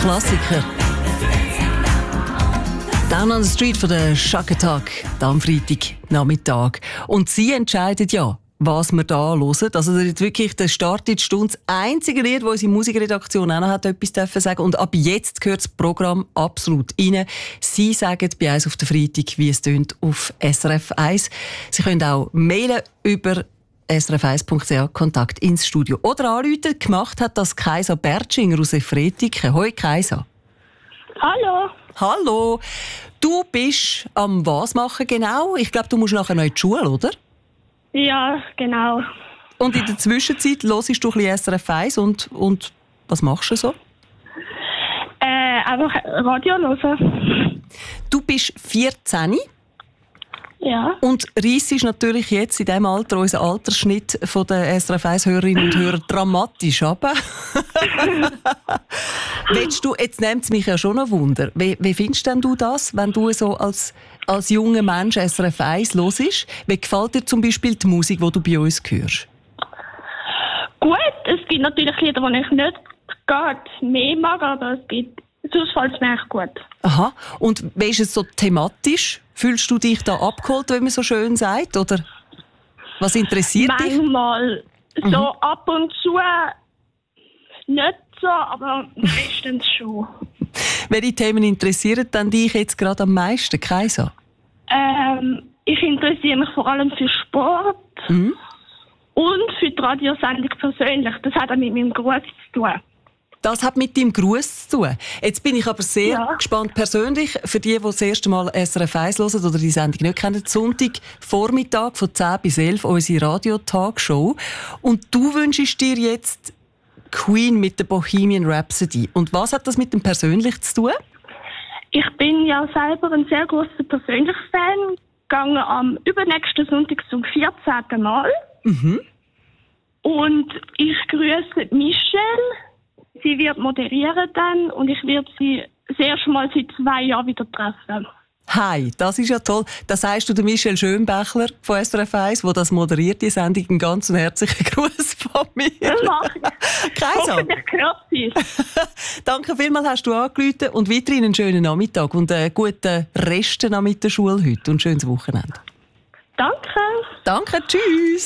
Klassiker. Down on the Street von der Chaka Attack, am Freitagnachmittag. Und sie entscheidet ja, was wir da hören. Also wirklich der Start in die Stunde. Das einzige Lied, das unsere Musikredaktion auch noch hat etwas dürfen sagen. Und ab jetzt gehört das Programm absolut rein. Sie sagen bei uns auf den Freitag, wie es tönt, auf SRF 1. Sie können auch mailen über srf1.ch Kontakt ins Studio. Oder anrufen. Gemacht hat das Kaisa Bertschinger aus Efretiken. Hoi Kaisa. Hallo. Hallo. Du bist am was machen genau? Ich glaube, du musst nachher noch in die Schule, oder? Ja, genau. Und in der Zwischenzeit hörst du ein bisschen SRF 1 und was machst du so? Einfach Radio hören. Du bist 14 Ja. und reissest natürlich jetzt in diesem Alter unseren Altersschnitt von den SRF 1-Hörerinnen und Hörern dramatisch ab. Jetzt nimmt es mich ja schon ein Wunder. Wie findest denn du das, wenn du so als junger Mensch SRF 1 hörst? Wie gefällt dir zum Beispiel die Musik, die du bei uns hörst? Gut, es gibt natürlich Lieder, die ich nicht gerade mehr mag, aber sonst fällt es mir echt gut. Aha. Und wie ist es so thematisch? Fühlst du dich da abgeholt, wenn man so schön sagt? Oder was interessiert dich? Manchmal so ab und zu nicht so, aber meistens schon. Welche Themen interessieren dann dich jetzt gerade am meisten, Kaisa? Ich interessiere mich vor allem für Sport und für die Radiosendung persönlich. Das hat auch mit meinem Beruf zu tun. Das hat mit deinem Gruß zu tun. Jetzt bin ich aber sehr gespannt persönlich, für die das erste Mal SRF 1 hören oder die Sendung nicht kennen, Sonntagvormittag von 10 bis 11 unsere Radio-Talkshow. Und du wünschst dir jetzt Queen mit der Bohemian Rhapsody. Und was hat das mit dem persönlich zu tun? Ich bin ja selber ein sehr grosser Persönlich-Fan. Gegangen am übernächsten Sonntag zum 14. Mal. Und ich grüße Michelle. Sie wird moderieren dann und ich werde sie das erste Mal seit 2 Jahren wieder treffen. Hi, das ist ja toll. Das sagst du der Michelle Schönbächler von SRF 1, der das moderiert, die Sendung. Einen ganz herzlichen Gruß von mir. Das mache ich. Kaisa. Hoffentlich hört sie es. Danke vielmals, hast du angerufen und weiterhin einen schönen Nachmittag und einen guten Rest mit der Schule heute und ein schönes Wochenende. Danke. Danke, tschüss.